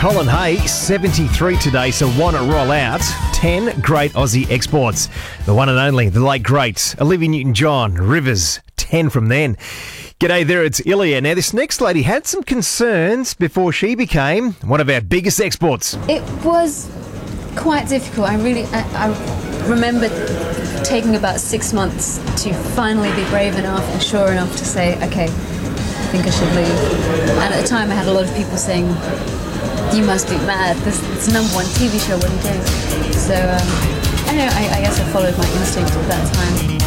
Colin Hay, 73 today, so why not roll out 10 great Aussie exports? The one and only, the late great Olivia Newton-John, Rivers, 10 from then. G'day there, it's Ilya. Now, this next lady had some concerns before she became one of our biggest exports. It was quite difficult. I remember taking about 6 months to finally be brave enough and sure enough to say, okay, I think I should leave. And at the time I had a lot of people saying, you must be mad, this #1 TV show, what are you doing? So I guess I followed my instinct at that time.